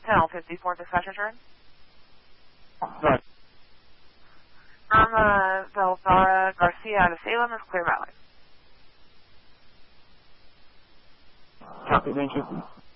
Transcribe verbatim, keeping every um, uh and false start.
Channel fifty-four, dispatch return. Right. Irma Belvara Garcia out of Salem is clear valley. Copy, thank you.